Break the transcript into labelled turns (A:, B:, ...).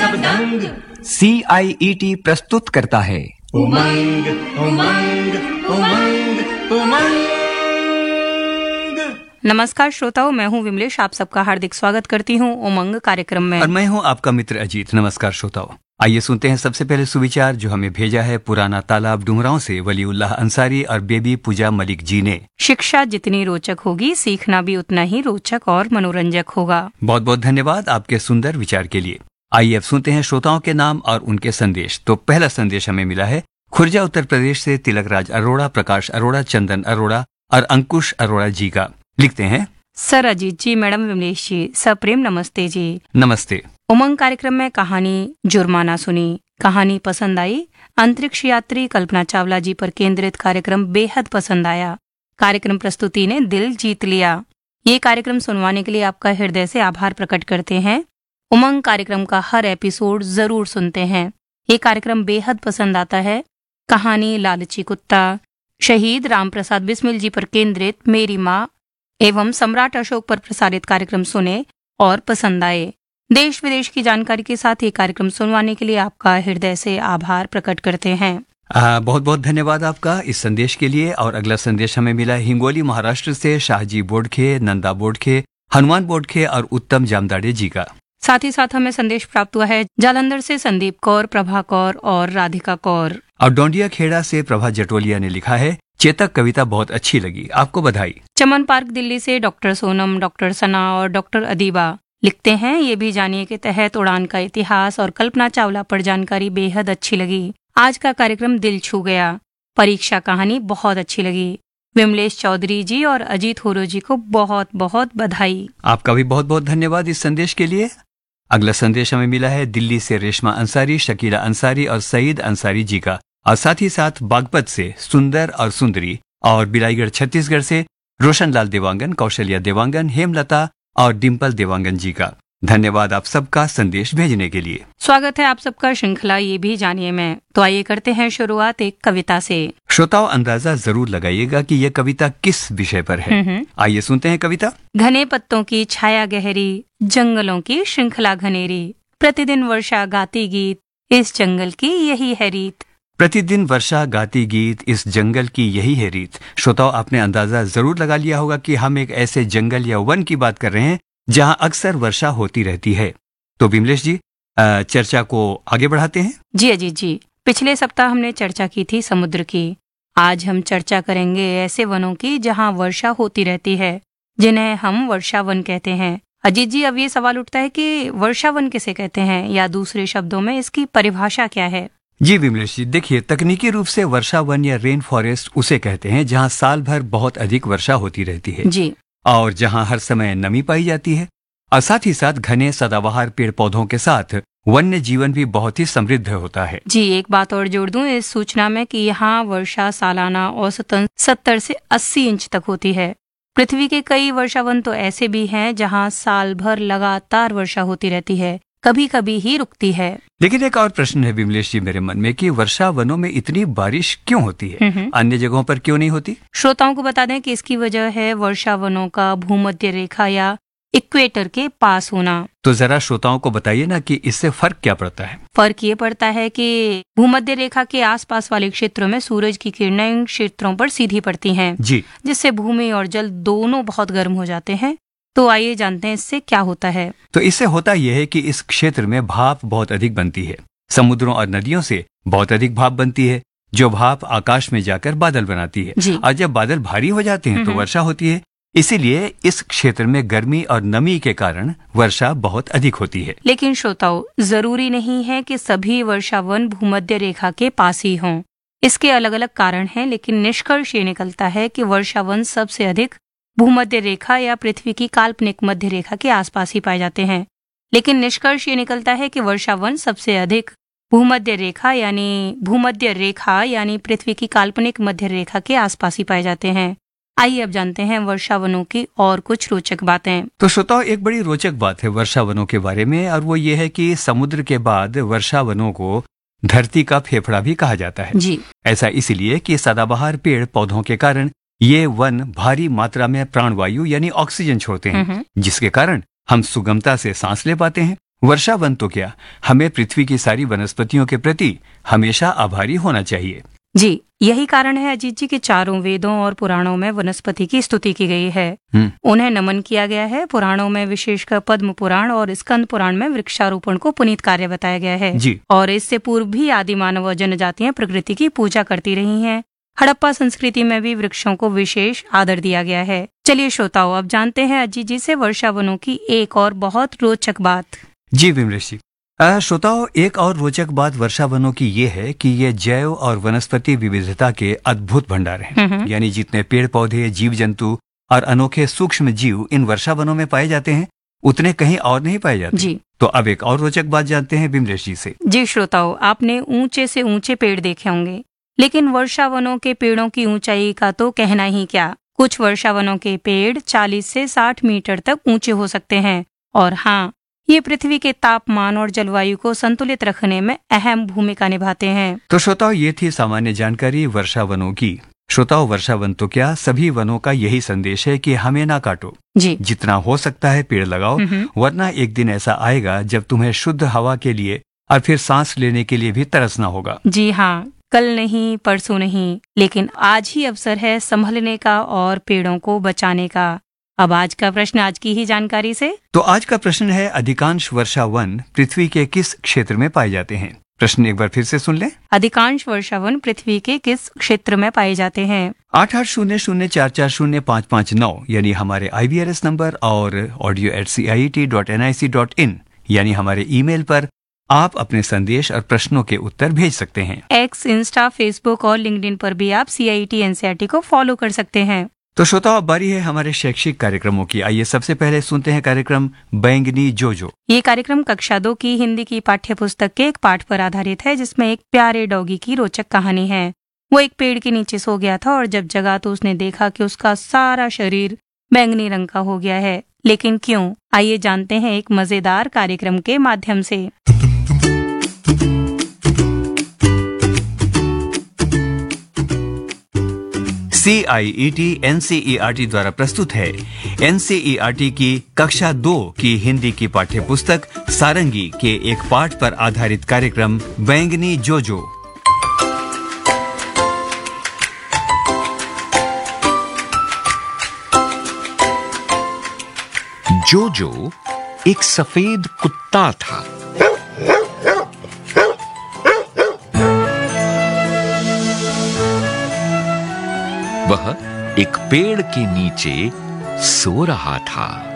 A: सब दंग।
B: CIET प्रस्तुत करता है
A: उमंग उमंग उमंग उमंग।
C: नमस्कार श्रोताओं, मैं हूं विमलेश, आप सबका हार्दिक स्वागत करती हूं उमंग कार्यक्रम में।
B: और मैं हूं आपका मित्र अजीत। नमस्कार श्रोताओं, आइए सुनते हैं सबसे पहले सुविचार जो हमें भेजा है पुराना तालाब डुमरांव से वलीउल्लाह अंसारी और बेबी पूजा मलिक जी ने।
C: शिक्षा जितनी रोचक होगी, सीखना भी उतना ही रोचक और मनोरंजक होगा।
B: बहुत बहुत धन्यवाद आपके सुंदर विचार के लिए। आइए अब सुनते हैं श्रोताओं के नाम और उनके संदेश। तो पहला संदेश हमें मिला है खुर्जा उत्तर प्रदेश से तिलक राज अरोड़ा, प्रकाश अरोड़ा, चंदन अरोड़ा और अंकुश अरोड़ा जी का। लिखते हैं,
C: सर अजीत जी, मैडम विमलेश जी, सप्रेम नमस्ते जी।
B: नमस्ते।
C: उमंग कार्यक्रम में कहानी जुर्माना सुनी, कहानी पसंद आई। अंतरिक्ष यात्री कल्पना चावला जी पर केंद्रित कार्यक्रम बेहद पसंद आया। कार्यक्रम प्रस्तुति ने दिल जीत लिया। ये कार्यक्रम सुनवाने के लिए आपका हृदय से आभार प्रकट करते हैं। उमंग कार्यक्रम का हर एपिसोड जरूर सुनते हैं। ये कार्यक्रम बेहद पसंद आता है। कहानी लालची कुत्ता, शहीद राम प्रसाद बिस्मिल जी पर केंद्रित मेरी माँ एवं सम्राट अशोक पर प्रसारित कार्यक्रम सुने और पसंद आए। देश विदेश की जानकारी के साथ ये कार्यक्रम सुनवाने के लिए आपका हृदय से आभार प्रकट करते हैं।
B: बहुत बहुत धन्यवाद आपका इस संदेश के लिए। और अगला संदेश हमें मिला हिंगोली महाराष्ट्र से शाहजी बोडखे, नंदा बोडखे, हनुमान बोडखे और उत्तम जामदाड़े जी का।
C: साथ ही साथ हमें संदेश प्राप्त हुआ है जालंधर से संदीप कौर, प्रभा कौर और राधिका कौर।
B: और डोंडिया खेड़ा से प्रभा जटोलिया ने लिखा है, चेतक कविता बहुत अच्छी लगी, आपको बधाई।
C: चमन पार्क दिल्ली से डॉक्टर सोनम, डॉक्टर सना और डॉक्टर अदीबा लिखते हैं, ये भी जानिए के तहत उड़ान का इतिहास और कल्पना चावला पर जानकारी बेहद अच्छी लगी। आज का कार्यक्रम दिल छू गया। परीक्षा कहानी बहुत अच्छी लगी। विमलेश चौधरी जी और अजीत होरो जी को बहुत बहुत बधाई।
B: आपका भी बहुत बहुत धन्यवाद इस संदेश के लिए। अगला संदेश हमें मिला है दिल्ली से रेशमा अंसारी, शकीला अंसारी और सईद अंसारी जी का। और साथ ही साथ बागपत से सुंदर और सुंदरी और बिलाईगढ़ छत्तीसगढ़ से रोशनलाल देवांगन, कौशल्या देवांगन, हेमलता और डिम्पल देवांगन जी का। धन्यवाद आप सबका संदेश भेजने के लिए।
C: स्वागत है आप सबका श्रृंखला ये भी जानिए में। तो आइए करते हैं शुरुआत एक कविता से।
B: श्रोताओं, अंदाजा जरूर लगाइएगा कि यह कविता किस विषय पर है। आइए सुनते हैं कविता।
C: घने पत्तों की छाया गहरी, जंगलों की श्रृंखला घनेरी, प्रतिदिन वर्षा गाती गीत, इस जंगल की यही है रीत।
B: प्रतिदिन वर्षा गाती गीत, इस जंगल की यही है रीत। श्रोताओं, आपने अंदाजा जरूर लगा लिया होगा कि हम एक ऐसे जंगल या वन की बात कर रहे हैं जहां अक्सर वर्षा होती रहती है। तो विमलेश जी, चर्चा को आगे बढ़ाते हैं।
C: जी अजीत जी, पिछले सप्ताह हमने चर्चा की थी समुद्र की। आज हम चर्चा करेंगे ऐसे वनों की जहां वर्षा होती रहती है, जिन्हें हम वर्षा वन कहते हैं। अजीत जी, अब ये सवाल उठता है कि वर्षा वन किसे कहते हैं, या दूसरे शब्दों में इसकी परिभाषा क्या है?
B: जी विमलेश जी, देखिए, तकनीकी रूप से वर्षा वन या रेन फॉरेस्ट उसे कहते हैं जहां साल भर बहुत अधिक वर्षा होती रहती है
C: जी,
B: और जहां हर समय नमी पाई जाती है। और साथ ही साथ घने सदाबहार पेड़ पौधों के साथ वन्य जीवन भी बहुत ही समृद्ध होता है।
C: जी, एक बात और जोड़ दूं इस सूचना में कि यहाँ वर्षा सालाना औसतन 70 से 80 इंच तक होती है। पृथ्वी के कई वर्षा वन तो ऐसे भी हैं जहाँ साल भर लगातार वर्षा होती रहती है, कभी कभी ही रुकती है।
B: लेकिन एक और प्रश्न है विमलेश जी मेरे मन में कि वर्षा वनों में इतनी बारिश क्यों होती है, अन्य जगहों पर क्यों नहीं होती?
C: श्रोताओं को बता दें कि इसकी वजह है वर्षा वनों का भूमध्य रेखा या इक्वेटर के पास होना।
B: तो जरा श्रोताओं को बताइए ना कि इससे फर्क क्या पड़ता है।
C: फर्क ये पड़ता है कि भूमध्य रेखा के आसपास वाले क्षेत्रों में सूरज की किरणें इन क्षेत्रों पर सीधी पड़ती हैं,
B: जी,
C: जिससे भूमि और जल दोनों बहुत गर्म हो जाते हैं। तो आइए जानते हैं इससे क्या होता है।
B: तो इससे होता यह है कि इस क्षेत्र में भाप बहुत अधिक बनती है। समुद्रों और नदियों से बहुत अधिक भाप बनती है, जो भाप आकाश में जाकर बादल बनाती है। और जब बादल भारी हो जाते हैं तो वर्षा होती है। इसीलिए इस क्षेत्र में गर्मी और नमी के कारण वर्षा बहुत अधिक होती है।
C: लेकिन श्रोताओं, जरूरी नहीं है कि सभी वर्षा वन भूमध्य रेखा के पास ही हों। इसके अलग अलग कारण हैं, लेकिन निष्कर्ष ये निकलता है कि वर्षा वन सबसे अधिक भूमध्य रेखा या पृथ्वी की काल्पनिक मध्य रेखा के आसपास ही पाए जाते हैं। लेकिन निष्कर्ष ये निकलता है कि वर्षा वन सबसे अधिक भूमध्य रेखा यानी पृथ्वी की काल्पनिक मध्य रेखा के आसपास ही पाए जाते हैं। आइए अब जानते हैं वर्षा वनों की और कुछ रोचक बातें।
B: तो श्रोताओ, एक बड़ी रोचक बात है वर्षा वनों के बारे में, और वो ये है कि समुद्र के बाद वर्षा वनों को धरती का फेफड़ा भी कहा जाता है।
C: जी,
B: ऐसा इसलिए कि सदाबहार पेड़ पौधों के कारण ये वन भारी मात्रा में प्राणवायु यानी ऑक्सीजन छोड़ते हैं, जिसके कारण हम सुगमता से सांस ले पाते हैं। वर्षा वन तो क्या, हमें पृथ्वी की सारी वनस्पतियों के प्रति हमेशा आभारी होना चाहिए।
C: जी, यही कारण है अजीत जी कि चारों वेदों और पुराणों में वनस्पति की स्तुति की गई है। उन्हें नमन किया गया है। पुराणों में विशेषकर पद्म पुराण और स्कंद पुराण में वृक्षारोपण को पुनीत कार्य बताया गया है।
B: जी।
C: और इससे पूर्व भी आदि मानव और जनजातियां प्रकृति की पूजा करती रही हैं। हड़प्पा संस्कृति में भी वृक्षों को विशेष आदर दिया गया है। चलिए श्रोताओ, अब जानते हैं अजीत जी से वर्षा वनों की एक और बहुत रोचक बात।
B: जी विमलेश जी, श्रोताओं, एक और रोचक बात वर्षा वनों की ये है कि ये जैव और वनस्पति विविधता के अद्भुत भंडार हैं। यानी जितने पेड़ पौधे, जीव जंतु और अनोखे सूक्ष्म जीव इन वर्षा वनों में पाए जाते हैं, उतने कहीं और नहीं पाए जाते।
C: जी।
B: तो अब एक और रोचक बात जानते हैं विमलेश जी से।
C: जी श्रोताओ, आपने ऊंचे से ऊंचे पेड़ देखे होंगे, लेकिन वर्षा वनों के पेड़ों की ऊंचाई का तो कहना ही क्या। कुछ वर्षा वनों के पेड़ 40 से 60 मीटर तक ऊंचे हो सकते हैं। और हाँ, ये पृथ्वी के तापमान और जलवायु को संतुलित रखने में अहम भूमिका निभाते हैं।
B: तो श्रोताओं, ये थी सामान्य जानकारी वर्षा वनों की। श्रोताओं, वर्षा वन तो क्या, सभी वनों का यही संदेश है कि हमें ना काटो।
C: जी।
B: जितना हो सकता है पेड़ लगाओ, वरना एक दिन ऐसा आएगा जब तुम्हें शुद्ध हवा के लिए और फिर सांस लेने के लिए भी तरसना होगा।
C: जी हाँ, कल नहीं, परसों नहीं, लेकिन आज ही अवसर है संभलने का और पेड़ों को बचाने का। अब आज का प्रश्न आज की ही जानकारी से।
B: तो आज का प्रश्न है, अधिकांश वर्षा वन पृथ्वी के किस क्षेत्र में पाए जाते हैं? प्रश्न एक बार फिर से सुन लें।
C: अधिकांश वर्षा वन पृथ्वी के किस क्षेत्र में पाए जाते हैं?
B: 8800444559 यानी हमारे IVRS नंबर और audio@cit.nic.in यानी हमारे ईमेल पर आप अपने संदेश और प्रश्नों के उत्तर भेज सकते हैं।
C: एक्स, इंस्टा, फेसबुक और लिंक्डइन पर भी आप CIT NCERT को फॉलो कर सकते हैं।
B: तो श्रोताओ, अब बारी है हमारे शैक्षिक कार्यक्रमों की। आइए सबसे पहले सुनते हैं कार्यक्रम बैंगनी जोजो।
C: ये कार्यक्रम कक्षा 2 की हिंदी की पाठ्य पुस्तक के एक पाठ पर आधारित है, जिसमें एक प्यारे डॉगी की रोचक कहानी है। वो एक पेड़ के नीचे सो गया था और जब जगा तो उसने देखा कि उसका सारा शरीर बैंगनी रंग का हो गया है। लेकिन क्यों? आइए जानते हैं एक मजेदार कार्यक्रम के माध्यम से।
B: CIET NCERT द्वारा प्रस्तुत है NCERT की कक्षा 2 की हिंदी की पाठ्य पुस्तक सारंगी के एक पाठ पर आधारित कार्यक्रम बैंगनी जोजो।
D: जोजो एक सफेद कुत्ता था। वह एक पेड़ के नीचे सो रहा था।